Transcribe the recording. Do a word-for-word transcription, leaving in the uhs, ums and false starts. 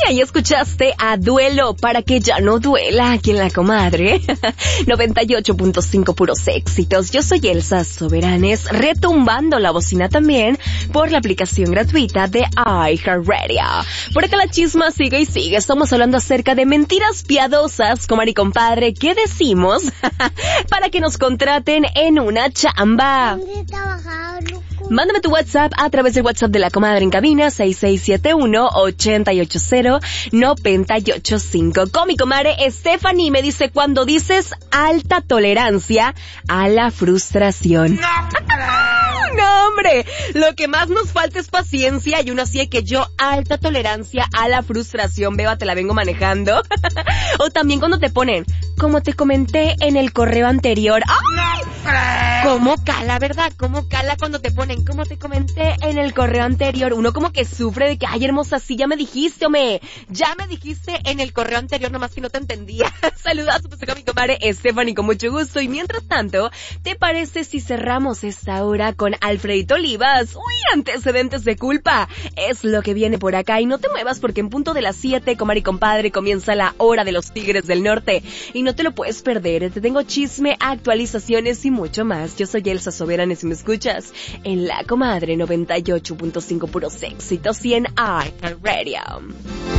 ahí escuchaste a Duelo para que ya no duela aquí en La Comadre. noventa y ocho punto cinco puros éxitos. Yo soy Elsa Soberanes, retumbando la bocina también por la aplicación gratuita de iHeartRadio. Por acá la chisma sigue y sigue. Estamos hablando acerca de mentiras piadosas, comadre y compadre, ¿qué decimos para que nos contraten en una chamba? Mándame tu WhatsApp a través del WhatsApp de La Comadre en cabina seis seis siete uno, ocho ocho cero, nueve ocho cinco. Con mi comadre Stephanie me dice cuando dices alta tolerancia a la frustración. No, hombre, lo que más nos falta es paciencia y uno así de que yo alta tolerancia a la frustración, beba, te la vengo manejando. O también cuando te ponen, como te comenté en el correo anterior. ¡Ay! ¿Cómo cala, verdad? ¿Cómo cala cuando te ponen, como te comenté en el correo anterior? Uno como que sufre de que, ay, hermosa, sí, ya me dijiste, hombre, ya me dijiste en el correo anterior, nomás que no te entendía. Saludazo, pues, a mi comadre Stephanie, con mucho gusto. Y mientras tanto, ¿te parece si cerramos esta hora con Alfredito Olivas? Uy, antecedentes de culpa. Es lo que viene por acá. Y no te muevas porque en punto de las siete, comadre y compadre, comienza la hora de los Tigres del Norte. Y no te lo puedes perder. Te tengo chisme, actualizaciones y mucho más. Yo soy Elsa Soberanes y me escuchas en La Comadre noventa y ocho punto cinco puros éxitos y en iHeartRadio.